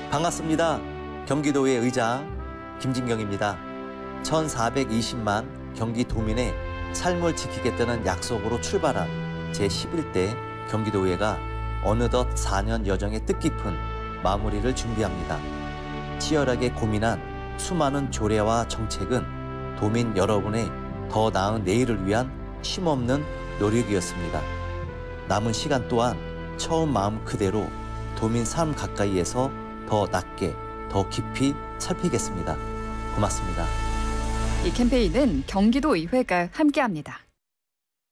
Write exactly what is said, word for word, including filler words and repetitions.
반갑습니다. 경기도의 의장 김진경입니다. 천사백이십만 경기도민의 삶을 지키겠다는 약속으로 출발한 제십일 대 경기도의회가 어느덧 사 년 여정의 뜻깊은 마무리를 준비합니다. 치열하게 고민한 수많은 조례와 정책은 도민 여러분의 더 나은 내일을 위한 쉼없는 노력이었습니다. 남은 시간 또한 처음 마음 그대로 도민 삶 가까이에서 더 낮게, 더 깊이 살피겠습니다. 고맙습니다. 이 캠페인은 경기도의회가 함께합니다.